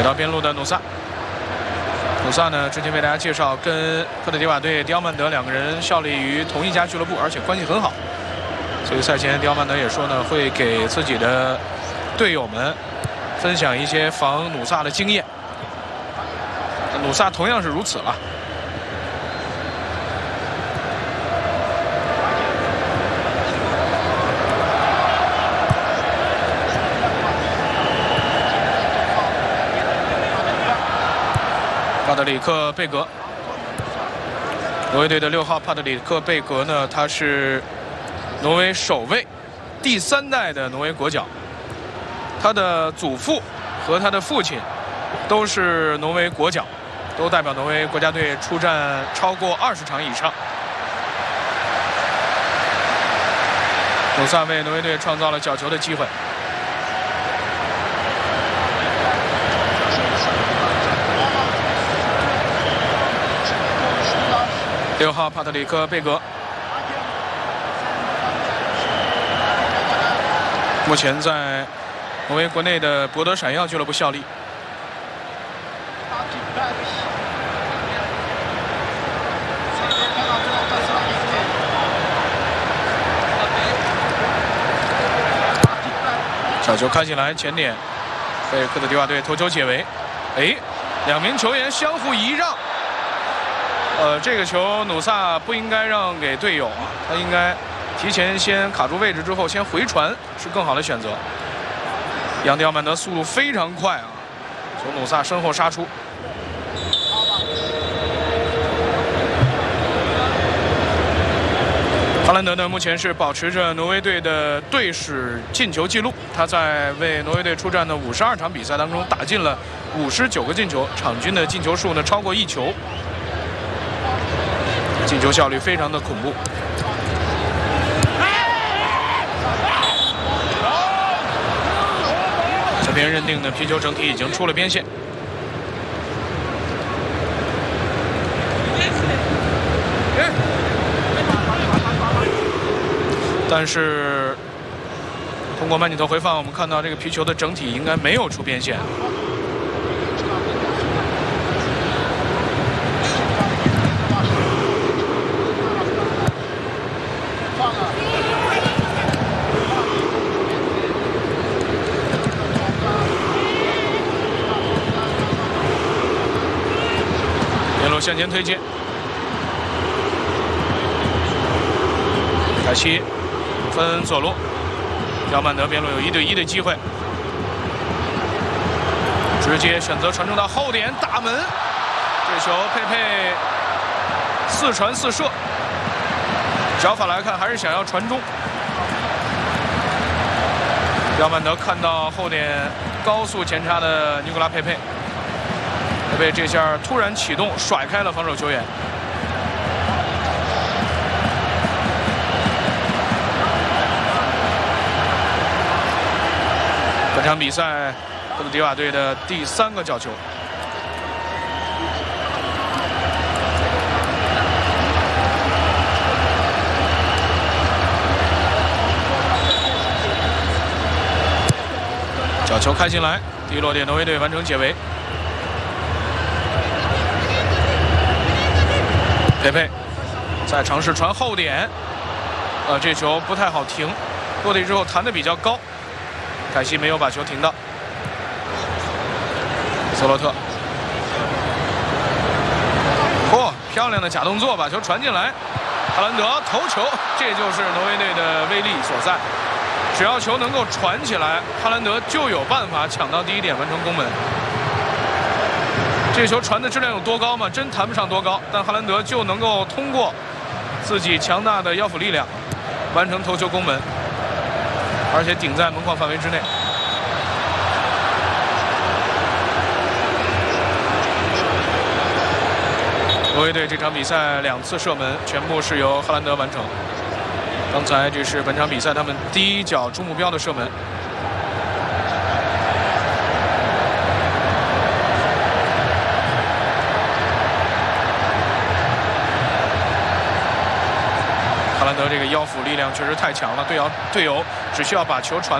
给到边路的努萨。努萨呢，之前为大家介绍，跟科特迪瓦队迪奥曼德2个人效力于同一家俱乐部，而且关系很好。所以赛前迪奥曼德也说呢，会给自己的队友们分享一些防努萨的经验。努萨同样是如此了。帕特里克·贝格，挪威队的6号帕特里克·贝格呢，他是挪威首位第3代的挪威国脚，他的祖父和他的父亲都是挪威国脚，都代表挪威国家队出战超过20场以上。努萨为挪威队创造了角球的机会。6号帕特里克·贝格，目前在挪威国内的博德闪耀俱乐部效力。小球开进来，前点被科特迪瓦队头球解围。2名球员相互仪让。这个球努萨不应该让给队友啊，他应该提前先卡住位置之后先回传是更好的选择。杨迪奥曼德速度非常快啊，从努萨身后杀出。哈兰德呢，目前是保持着挪威队的队史进球纪录，他在为挪威队出战的52场比赛当中打进了59个进球，场均的进球数呢超过1球。进球效率非常的恐怖。这边认定的皮球整体已经出了边线。但是通过慢镜头回放，我们看到这个皮球的整体应该没有出边线。向前推进，凯西分左路，迪奥曼德边路有1对1的机会，直接选择传中到后点打门，这球佩佩4传4射，脚法来看还是想要传中。迪奥曼德看到后点高速前插的尼古拉佩佩。佩佩这下突然启动，甩开了防守球员。本场比赛科特迪瓦队的第3个角球。角球开进来，低落点挪威队完成解围。佩佩再尝试传后点，这球不太好停，落地之后弹得比较高，凯西没有把球停到。索洛特，漂亮的假动作，把球传进来，哈兰德头球，这就是挪威队的威力所在。只要球能够传起来，哈兰德就有办法抢到第1点，完成攻门。这球传的质量有多高吗？真谈不上多高，但哈兰德就能够通过自己强大的腰腹力量完成头球攻门，而且顶在门框范围之内。挪威队这场比赛2次射门全部是由哈兰德完成。刚才这是本场比赛他们第1脚中目标的射门。哈兰德这个腰腹力量确实太强了，队友只需要把球传